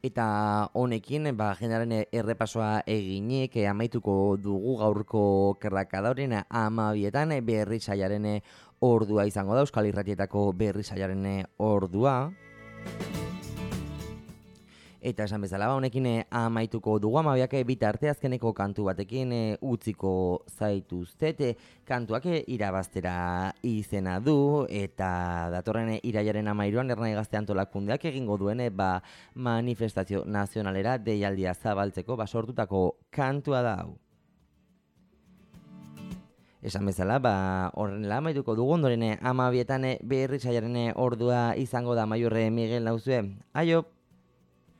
Eta honekin, jendearen errepasoa eginik, amaituko dugu gaurko kerrakadauren 12etan berri saiaren ordua izango da, Euskal Irratietako berri saiaren ordua. Eta esan bezala, honekin amaituko dugu 12ak bitarte azkeneko kantu batekin utziko zaituztet. Kantuak irabaztera izena du, eta datorren irailaren 13an Ernai Gazte Antolakundeak egingo duen manifestazio nazionalera deialdia zabaltzeko sortutako kantua da hau. Esan bezala, horrenela amaituko dugu, ondoren 12etan berri saiaren ordua izango da. Maiorre Miguel nauzue. Aio!